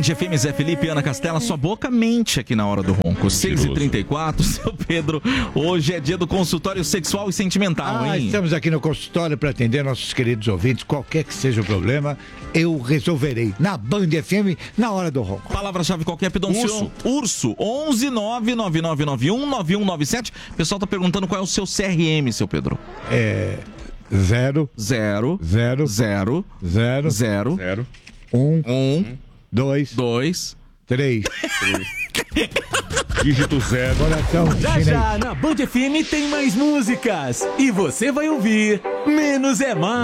FM, Zé Felipe, Ana Castela, sua boca mente aqui na Hora do Ronco. 6h34, seu Pedro, hoje é dia do consultório sexual e sentimental, hein? Estamos aqui no consultório para atender nossos queridos ouvintes, qualquer que seja o problema, eu resolverei na Band FM, na Hora do Ronco. Palavra-chave qualquer, Pidoncio. Urso. 11999919197. O pessoal tá perguntando qual é o seu CRM, seu Pedro. 0 0 0 0 0 0 1 2 3 dígito 0. Coração Já na Band FM tem mais músicas e você vai ouvir Menos é Mais.